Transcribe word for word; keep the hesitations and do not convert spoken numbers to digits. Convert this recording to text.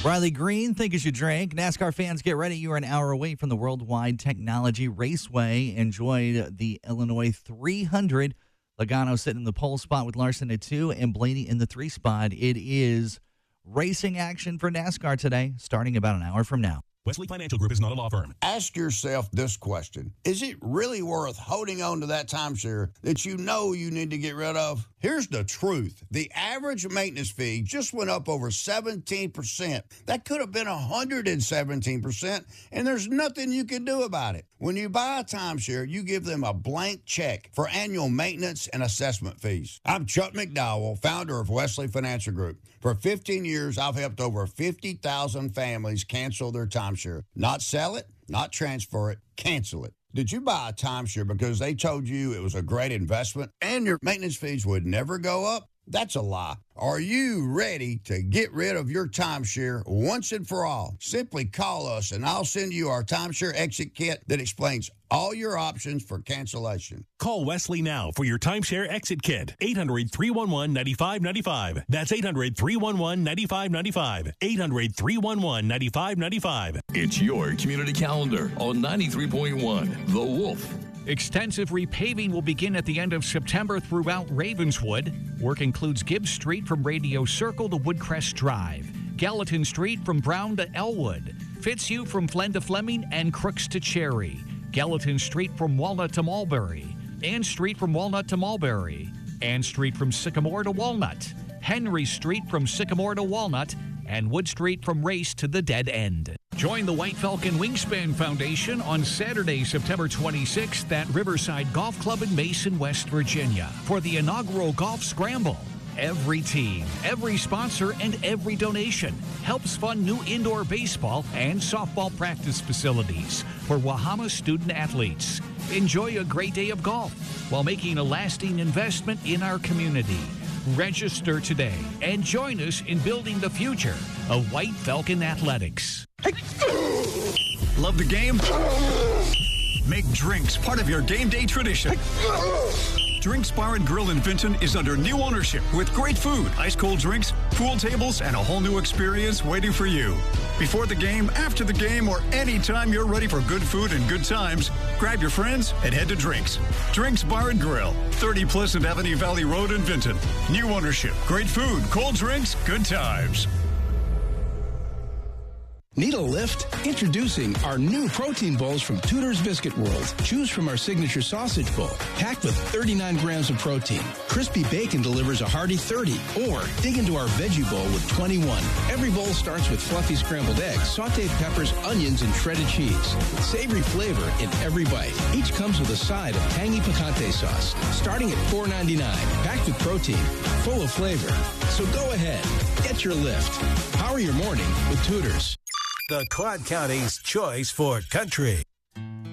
Riley Green, think as you drink. NASCAR fans, get ready. You are an hour away from the Worldwide Technology Raceway. Enjoy the Illinois three hundred. Logano sitting in the pole spot with Larson at two and Blaney in the three spot. It is racing action for NASCAR today, starting about an hour from now. Wesley Financial Group is not a law firm. Ask yourself this question. Is it really worth holding on to that timeshare that you know you need to get rid of? Here's the truth. The average maintenance fee just went up over seventeen percent. That could have been one hundred seventeen percent, and there's nothing you can do about it. When you buy a timeshare, you give them a blank check for annual maintenance and assessment fees. I'm Chuck McDowell, founder of Wesley Financial Group. For fifteen years, I've helped over fifty thousand families cancel their timeshare. Not sell it, not transfer it, cancel it. Did you buy a timeshare because they told you it was a great investment and your maintenance fees would never go up? That's a lie. Are you ready to get rid of your timeshare once and for all? Simply call us and I'll send you our timeshare exit kit that explains all your options for cancellation. Call Wesley now for your timeshare exit kit. eight hundred, three one one, nine five nine five. That's eight hundred, three one one, nine five nine five. eight hundred, three one one, nine five nine five. It's your community calendar on ninety-three point one The Wolf. Extensive repaving will begin at the end of September throughout Ravenswood. Work includes Gibbs Street from Radio Circle to Woodcrest Drive, Gallatin Street from Brown to Elwood, Fitzhugh from Flen to Fleming and Crooks to Cherry, Gallatin Street from Walnut to Mulberry, Ann Street from Walnut to Mulberry, Ann Street from Sycamore to Walnut, Henry Street from Sycamore to Walnut, and Wood Street from Race to the Dead End. Join the White Falcon Wingspan Foundation on Saturday, September twenty-sixth at Riverside Golf Club in Mason, West Virginia for the inaugural Golf Scramble. Every team, every sponsor, and every donation helps fund new indoor baseball and softball practice facilities for Wahama student athletes. Enjoy a great day of golf while making a lasting investment in our community. Register today and join us in building the future of White Falcon Athletics. Love the game? Make drinks part of your game day tradition. Drinks Bar and Grill in Vinton is under new ownership with great food, ice-cold drinks, pool tables, and a whole new experience waiting for you. Before the game, after the game, or anytime you're ready for good food and good times, grab your friends and head to Drinks. Drinks Bar and Grill, thirty Pleasant Avenue Valley Road in Vinton. New ownership, great food, cold drinks, good times. Need a lift? Introducing our new protein bowls from Tudor's Biscuit World. Choose from our signature sausage bowl, packed with thirty-nine grams of protein. Crispy bacon delivers a hearty thirty. Or dig into our veggie bowl with twenty-one. Every bowl starts with fluffy scrambled eggs, sauteed peppers, onions, and shredded cheese. With savory flavor in every bite. Each comes with a side of tangy picante sauce. Starting at four ninety-nine. Packed with protein, full of flavor. So go ahead, get your lift. Power your morning with Tudor's. The Quad County's choice for country.